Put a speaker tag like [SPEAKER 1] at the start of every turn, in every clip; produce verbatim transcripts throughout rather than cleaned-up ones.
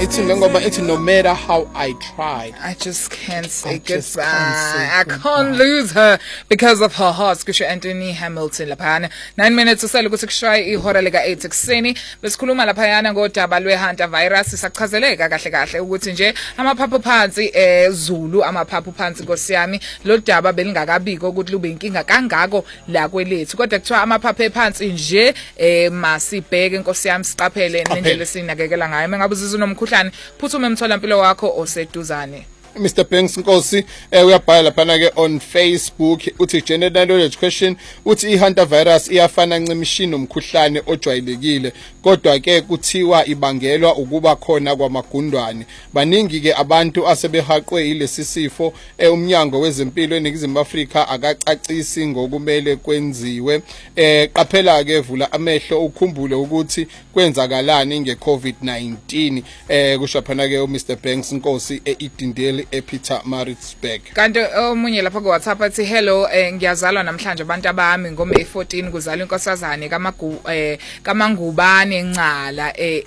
[SPEAKER 1] It's ngoba it's no matter how I try.
[SPEAKER 2] I just can't say
[SPEAKER 1] I just
[SPEAKER 2] goodbye.
[SPEAKER 1] can't say
[SPEAKER 2] I
[SPEAKER 1] goodbye.
[SPEAKER 2] can't lose her because of her heart. Kusho Anthony Hamilton laphana. nine minutes usele ukuthi kushaya ihora lika eight ekseni. Besikhuluma laphayana ngodaba lwe-Hunter virus. Sisachazeleka kahle kahle ukuthi nje amaphaphu phansi eZulu amaphaphu phansi nkosiyami. Lo daba belingakabiko ukuthi lube inkinga kangako la kwelethu. Kodwa kuthiwa amaphaphu phansi nje eh masibheke nkosiyami siqaphele nendlela esinakekela ngayo. Mengabe uzizwa nomkhuhlane phuthume emtholampilo wakho oseduzane.
[SPEAKER 1] Mister Banks Nkosi eh uyabhala laphana ke on Facebook uthi general knowledge question uthi i-Hunter virus iyafana ncimishini nomkhuhlane ojwayelekile kodwa ke kuthiwa ibangelwa ukuba khona kwamagundwane baningi ke abantu asebehaqwe ilesi sifo eh umnyango wezempilo eNingizimu Afrika akacacisi ngokumele kwenziwe eh qaphela ke vula amehlo ukhumbule ukuthi kwenzakalani ngeCovid nineteen eh kusho phana ke uMr Banks Nkosi eIdindeli ePeter Maritzburg.
[SPEAKER 2] Kanti omunye lapha ku WhatsApp athi hello eh, ngiyazalwa namhlanje abantu abami ngoMay fourteen kuzalwa inkosazane kamagu eh, kamangubane Ncala eh,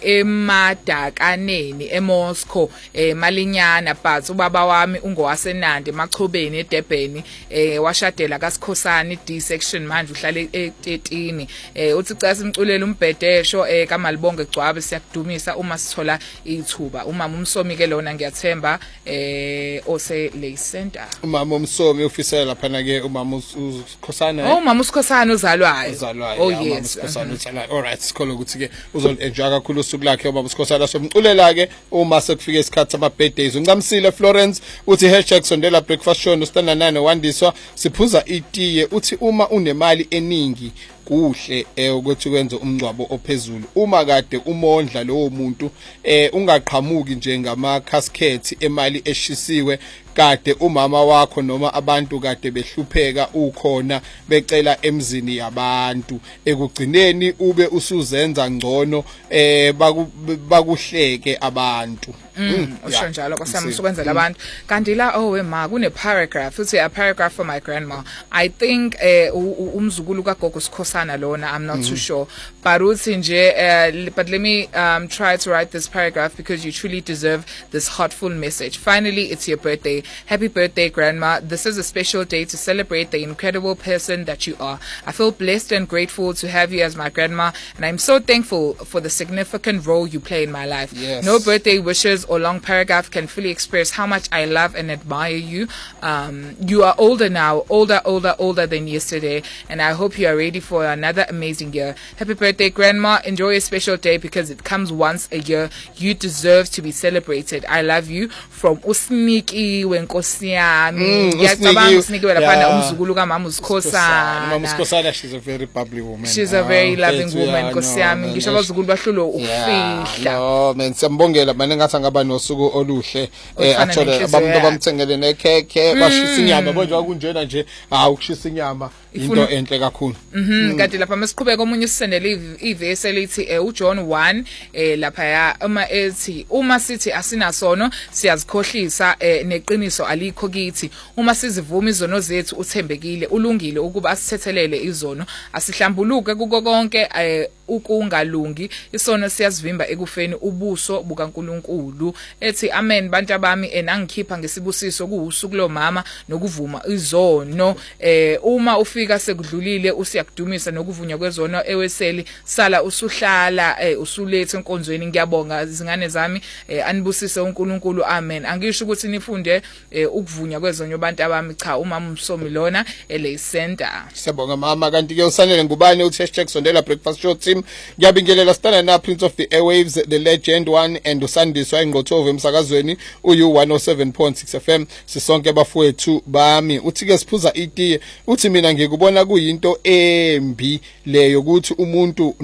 [SPEAKER 2] eMadakaneni eMoscow eh, Malinyana but ubaba wami ungowasenandi Machobeni eDurban eh, washadela kaSikhosana D section manje uhlala e13 eh, uthi case imculela umbhedesho eh, kaMalibonge Gcwabe siyakudumisa uma sithola ithuba umama umsomi ke lona ngiyathemba eh ose lay center
[SPEAKER 1] umama umsomi ufisela laphana ke umama uSikhosana
[SPEAKER 2] oh umama uSikhosana uzalwayo
[SPEAKER 1] uzalwayo
[SPEAKER 2] oh
[SPEAKER 1] umama
[SPEAKER 2] yes
[SPEAKER 1] uSikhosana uzalwayo all right sikholwa ukuthi ke uzol enjoy kakhulu usuku lakhe ubaba uSikhosana somculela ke uma sekufika isikhathi sama birthdays uncamsile Florence uthi hashtag sondela breakfast show nostana nane wandiswa siphuza itiye uthi uma unemali eningi kuhle eh ukuthi kwenze umncwabo ophezulu uma kade umondla lowo muntu eh ungaqhamuki nje ngama casket emali eshisiwe kade umama wakho noma abantu kade behlupheka ukhona becela emzini yabantu ekugcineni ube usuzenza ngcono eh bakuhleke abantu
[SPEAKER 2] usho njalo kwasami ukwenzela abantu kanti la oh wema kune paragraph uthi a paragraph for my grandma I think eh umzukulu kaGogo Sikhosana lona I'm not too sure but uthi nje but let me um try to write this paragraph because you truly deserve this heartful message. Finally, it's your birthday. Happy birthday, Grandma. This is a special day to celebrate the incredible person that you are. I feel blessed and grateful to have you as my grandma, and I'm so thankful for the significant role you play in my life.
[SPEAKER 1] Yes.
[SPEAKER 2] No birthday wishes or long paragraph can fully express how much I love and admire you. Um, you are older now, older, older, older than yesterday, and I hope you are ready for another amazing year. Happy birthday, Grandma. Enjoy a special day because it comes once a year. You deserve to be celebrated. I love you. From Usniki Wenkosiyami. Ngiyacabanga usinikiwe laphana umzukulu kaMama uSikhosana.
[SPEAKER 1] Mama uSikhosana, she's a very bubbly woman.
[SPEAKER 2] She's a very loving woman Nkosiyami. Ngisho abazukulu bahlulo ukufihla.
[SPEAKER 1] No man, siyambongela manje ngathi angaba nosuku oluhle. Eh actually abantu bamthengele nekhekhe bashisa inyama bonje kunjena nje hawu kushisa inyama into enhle kakhulu.
[SPEAKER 2] Mhm kanti lapha masiqhubeka omunye usendele ivesi elithi uJohn one eh lapha ya uma ethi uma sithi asinasono siyazikhohlisa neqiniso alikho kithi uma sizivuma izono zethu uthembekile ulungile ukuba asithethelele izono asihlambuluke kuko konke ukungalungi isono siyazivimba ekufeni ubuso bukaNkulunkulu ethi amen bantu abami enangikhipha ngesibusiso kuusuku lo mama nokuvuma izono eh uma ufika sekudlulile usiyakudumisa nokuvunywa kwezono eweseli sala usuhlala usulethe enkonzweni ngiyabonga izingane zami anibusise uNkulunkulu amen angisho ukuthi nifunde ukuvunywa kwezono abantu abami cha umama umsomi lona elay center
[SPEAKER 1] siyabonga mama kanti ke usanele ngubani uthi hashtag sondela breakfast show team ngiyabingelela stana na Prince of the Airwaves the legend one and usandiswa ingqothove emsakazweni uyu one oh seven point six F M sisonke bafowethu bami uthi ke siphuza itiye uthi mina ngikubona kuyinto embi leyo ukuthi umuntu